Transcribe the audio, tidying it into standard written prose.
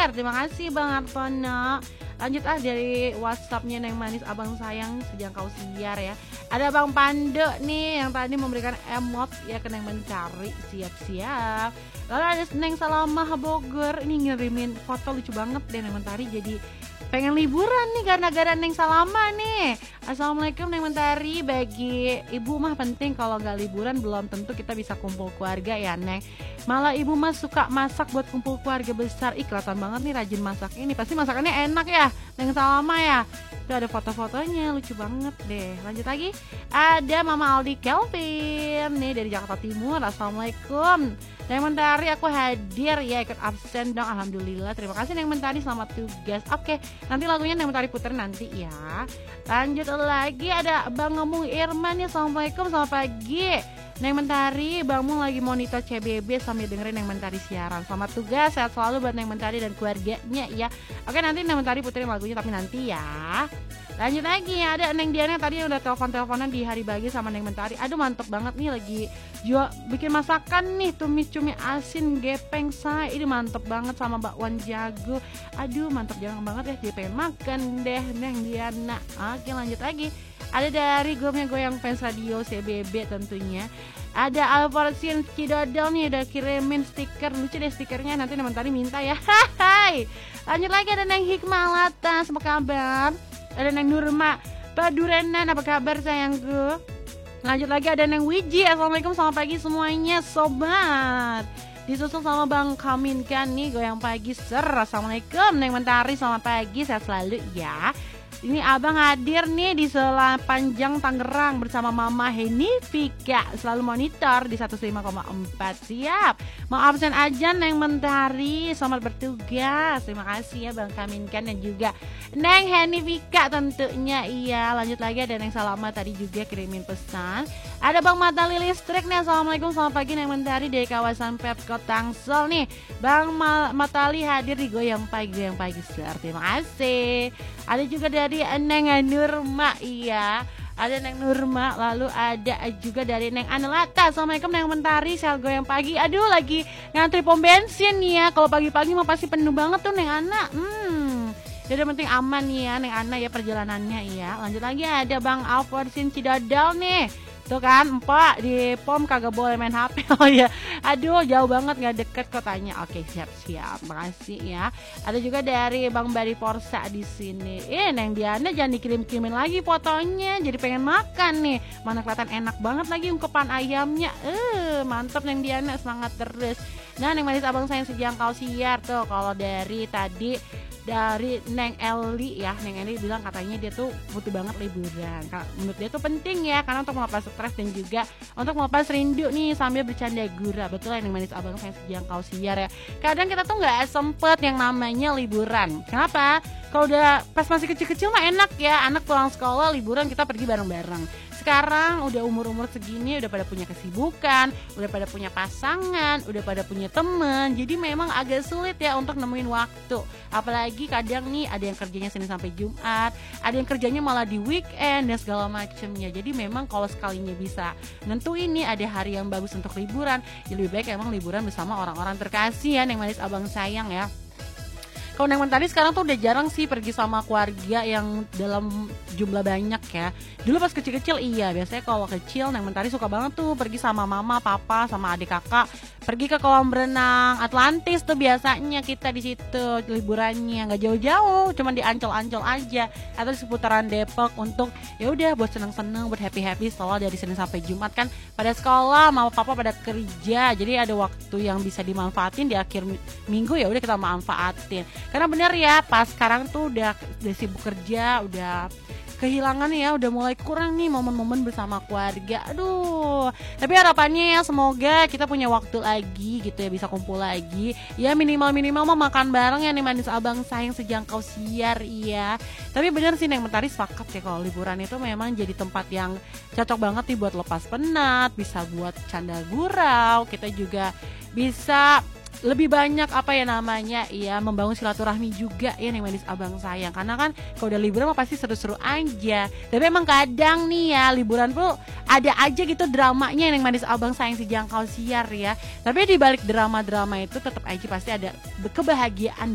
Siar. Terima kasih Bang Artono. Lanjut dari WhatsAppnya Neng Manis Abang Sayang Sejangkau Siar ya. Ada Bang Pando nih yang tadi memberikan emot ya ke Neng Mencari. Siap-siap. Lalu ada Neng Salamah Bogor. Ini ngirimin foto lucu banget deh Neng Mentari. Jadi pengen liburan nih karena gara Neng Salama nih. Assalamualaikum Neng Mentari. Bagi ibu mah penting, kalau gak liburan belum tentu kita bisa kumpul keluarga ya Neng. Malah ibu mah suka masak buat kumpul keluarga besar. Ih kelihatan banget nih rajin masak ini. Pasti masakannya enak ya Neng Salama ya. Itu ada foto-fotonya lucu banget deh. Lanjut lagi. Ada Mama Aldi Kelvin nih dari Jakarta Timur. Assalamualaikum Neng Mentari, aku hadir ya, ikut absen dong. Alhamdulillah, terima kasih Neng Mentari, selamat tugas. Oke, nanti lagunya Neng Mentari puter nanti ya. Lanjut lagi ada Bang Ngomong Irman ya. Assalamualaikum, selamat pagi Neng Mentari, Bang Mung lagi monitor CBB sambil dengerin Neng Mentari siaran. Selamat tugas, sehat selalu buat Neng Mentari dan keluarganya ya. Oke, nanti Neng Mentari puterin lagunya tapi nanti ya. Lanjut lagi ada Neng Diana tadi udah telepon-teleponan di hari bagi sama Neng Mentari. Aduh mantep banget nih lagi jual bikin masakan nih, tumis cumi asin gepeng say. Ini mantep banget sama bakwan jago. Aduh mantep jarang banget ya, jadi pengen makan deh Neng Diana. Oke lanjut lagi. Ada dari grupnya Goyang Fans Radio CBB tentunya. Ada Alforsin Cidodol nih udah kirimin stiker. Lucu deh stikernya, nanti Neng Mentari minta ya. Hai. Lanjut lagi ada Neng Hikmah Latas, apa kabar? Ada Neng Nurma Padurenan, apa kabar sayangku? Lanjut lagi ada Neng Wiji. Assalamualaikum, selamat pagi semuanya sobat. Disusul sama Bang Kamin kan nih Goyang Pagi Ser. Assalamualaikum Neng Mentari, selamat pagi, sehat selalu ya. Ini abang hadir nih di Selapanjang Tangerang bersama Mama Heni Vika, selalu monitor di 105,4. Siap. Mau absen aja Neng Mentari, selamat bertugas. Terima kasih ya Bang Kaminkan dan juga Neng Heni Vika tentunya. Iya, lanjut lagi ada Neng Salama tadi juga kirimin pesan. Ada Bang Matali Listrik nih. Assalamualaikum, selamat pagi Neng Mentari dari kawasan Pepkot Tangsel nih. Bang Matali hadir di Goyang Pagi Sir. Terima kasih. Ada juga dari Neng Nurma, iya. Ada Neng Nurma, lalu ada juga dari Neng Anelata. Assalamualaikum Neng Mentari, sehat Goyang Pagi. Aduh lagi ngantri pom bensin ya. Kalau pagi-pagi mah pasti penuh banget tuh Neng Ana. Jadi penting aman ya Neng Ana ya perjalanannya ya. Lanjut lagi ada Bang Alforsin Cidodol nih. Tuh kan Empok di pom kagak boleh main HP. Oh ya, aduh jauh banget gak deket kotanya. Oke siap-siap, makasih ya. Ada juga dari Bang Bari Porsa di sini. Neng Diana jangan dikirim-kirimin lagi fotonya, jadi pengen makan nih. Mana kelihatan enak banget lagi ungkepan ayamnya. Mantep Neng Diana, semangat terus. Nah Neng Manis Abang Sayang Sejangkau Siar tuh. Kalau dari tadi dari Neng Eli ya, Neng Eli bilang katanya dia tuh butuh banget liburan. Menurut dia tuh penting ya, karena untuk melepas stres dan juga untuk melepas rindu nih sambil bercanda gurau. Betul ya Neng Manis Abang Sayang Sejangkau Siar ya. Kadang kita tuh nggak sempet yang namanya liburan. Kenapa? Kalau udah pas masih kecil-kecil mah enak ya, anak pulang sekolah liburan kita pergi bareng-bareng. Sekarang udah umur-umur segini udah pada punya kesibukan, udah pada punya pasangan, udah pada punya teman. Jadi memang agak sulit ya untuk nemuin waktu. Apalagi kadang nih ada yang kerjanya Senin sampai Jumat, ada yang kerjanya malah di weekend dan segala macemnya. Jadi memang kalau sekalinya bisa nentuin nih ada hari yang bagus untuk liburan, ya lebih baik emang liburan bersama orang-orang terkasih ya Neng Manis Abang Sayang ya. Kalau Neng Mentari sekarang tuh udah jarang sih pergi sama keluarga yang dalam jumlah banyak ya. Dulu pas kecil-kecil iya, biasanya kalau kecil Neng Mentari suka banget tuh pergi sama mama, papa, sama adik kakak. Pergi ke kolam renang Atlantis tuh biasanya kita di situ liburannya, nggak jauh-jauh, cuma di Ancol-Ancol aja atau di seputaran Depok untuk ya udah buat seneng-seneng, buat happy-happy. Soalnya dari Senin sampai Jumat kan pada sekolah, mama papa pada kerja, jadi ada waktu yang bisa dimanfaatin di akhir minggu, ya udah kita manfaatin. Karena bener ya, pas sekarang tuh udah sibuk kerja, udah kehilangan ya, udah mulai kurang nih momen-momen bersama keluarga. Aduh, tapi harapannya ya semoga kita punya waktu lagi gitu ya, bisa kumpul lagi. Ya minimal mah makan bareng ya Neng Manis Abang Sayang Sejangkau Siar iya. Tapi bener sih Neng Mentari sepakat ya kalau liburan itu memang jadi tempat yang cocok banget nih buat lepas penat, bisa buat canda gurau, kita juga bisa lebih banyak apa ya namanya ya membangun silaturahmi juga ya Neng Manis Abang Sayang. Karena kan kalau udah liburan mah pasti seru-seru aja. Tapi emang kadang nih ya liburan tuh ada aja gitu dramanya Neng Manis Abang Sayang Sejangkau Siar ya. Tapi di balik drama-drama itu tetap aja pasti ada kebahagiaan